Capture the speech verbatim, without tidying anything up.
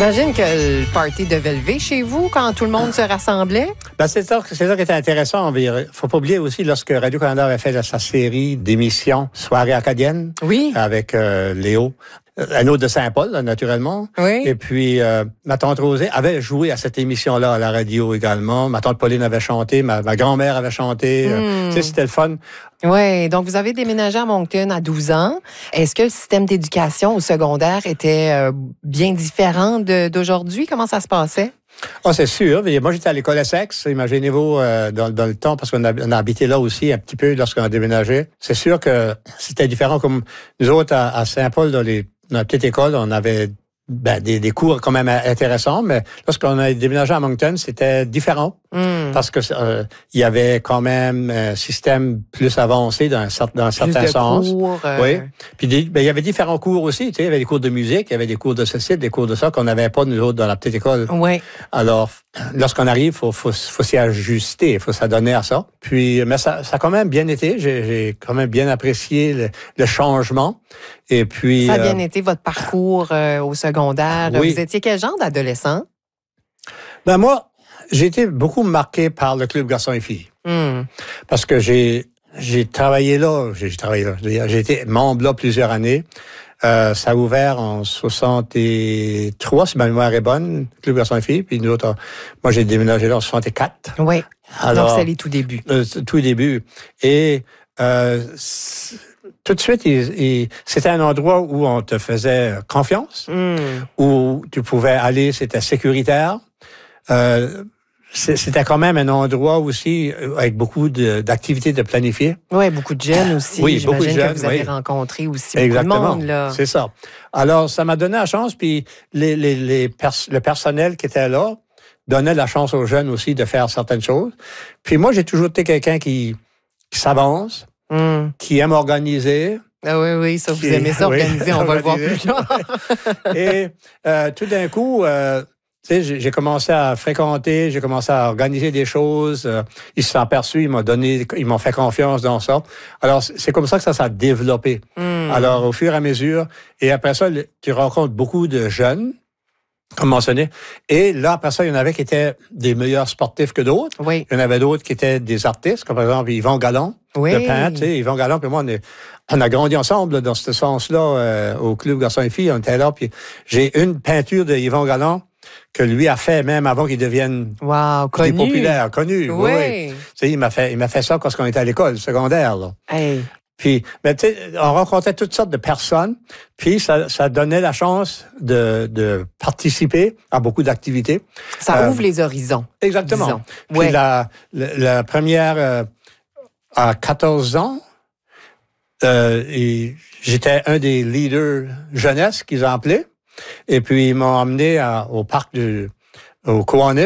J'imagine que le party devait lever chez vous quand tout le monde se rassemblait. Ben, c'est ça, c'est ça qui était intéressant. Il ne faut pas oublier aussi, lorsque Radio-Canada avait fait sa série d'émissions Soirée acadienne, oui. avec euh, Léo, un autre de Saint-Paul, là, naturellement. Oui. Et puis, euh, ma tante Rosée avait joué à cette émission-là à la radio également. Ma tante Pauline avait chanté, ma, ma grand-mère avait chanté. Mm. Euh, tu sais, c'était le fun. Oui, donc vous avez déménagé à Moncton à douze ans. Est-ce que le système d'éducation au secondaire était euh, bien différent de, d'aujourd'hui? Comment ça se passait? Ah, c'est sûr. Moi, j'étais à l'école Essex, imaginez-vous, euh, dans, dans le temps, parce qu'on a, on a habité là aussi un petit peu lorsqu'on a déménagé. C'est sûr que c'était différent. Comme nous autres, à, à Saint-Paul, dans, les, dans la petite école, on avait ben, des, des cours quand même intéressants, mais lorsqu'on a déménagé à Moncton, c'était différent. Mm. Parce que euh, il y avait quand même un système plus avancé dans un, dans un certain plus de sens. Cours, euh... Oui. Puis des, ben, il y avait différents cours aussi. Tu sais, il y avait des cours de musique, il y avait des cours de ceci, des cours de ça qu'on n'avait pas nous autres dans la petite école. Oui. Alors, lorsqu'on arrive, faut, faut, faut s'y ajuster, il faut s'adonner à ça. Puis, mais ça, ça a quand même bien été. J'ai, j'ai quand même bien apprécié le, le changement. Et puis. Ça a bien euh, été votre parcours euh, au secondaire. Oui. Vous étiez quel genre d'adolescent? Ben moi. J'ai été beaucoup marqué par le club garçons et filles. Mm. Parce que j'ai j'ai travaillé là, j'ai, j'ai travaillé là, j'ai été membre là plusieurs années. Euh, ça a ouvert en soixante-trois, si ma mémoire est bonne, club garçons et filles. Puis nous autres, moi j'ai déménagé là en soixante-quatre. Oui. Alors, donc c'est les tout débuts. Euh, tout début. Et euh, tout de suite, il, il, c'était un endroit où on te faisait confiance, mm. où tu pouvais aller, c'était sécuritaire. Euh, C'était quand même un endroit aussi avec beaucoup de, d'activités de planifier. Oui, beaucoup de jeunes aussi. Oui, j'imagine beaucoup de jeunes. Que vous avez oui. rencontré aussi Exactement. beaucoup de monde. Là. C'est ça. Alors, ça m'a donné la chance, puis les, les, les pers- le personnel qui était là donnait la chance aux jeunes aussi de faire certaines choses. Puis moi, j'ai toujours été quelqu'un qui, qui s'avance, mm. qui aime organiser. Ah oui, oui, ça, vous aimez ça, organiser, oui, on va le voir plus tard. Et euh, tout d'un coup... Euh, Tu sais, j'ai commencé à fréquenter, j'ai commencé à organiser des choses. Euh, ils se sont aperçus, ils m'ont donné, ils m'ont fait confiance dans ça. Alors, c'est comme ça que ça s'est développé. Mm. Alors, au fur et à mesure, et après ça, tu rencontres beaucoup de jeunes, comme mentionné. Et là, après ça, il y en avait qui étaient des meilleurs sportifs que d'autres. Oui. Il y en avait d'autres qui étaient des artistes, comme par exemple Yvon Galland, oui. le peintre. Tu sais, Yvon Galland, puis moi, on, est, on a grandi ensemble là, dans ce sens-là, euh, au club garçons et filles. On était là, puis j'ai une peinture de Yvon Galland que lui a fait même avant qu'il devienne wow, connu. populaire, connu. Oui. oui. Tu sais, il m'a fait, il m'a fait ça quand on était à l'école secondaire. Là. Hey. Puis, ben, tu sais, on rencontrait toutes sortes de personnes, puis ça, ça donnait la chance de, de participer à beaucoup d'activités. Ça euh, ouvre les horizons. Exactement. Disons. Puis ouais. la, la, la première, euh, à quatorze ans, euh, et j'étais un des leaders jeunesse qu'ils ont appelé. Et puis, ils m'ont emmené à, au parc du, au Kiwanis.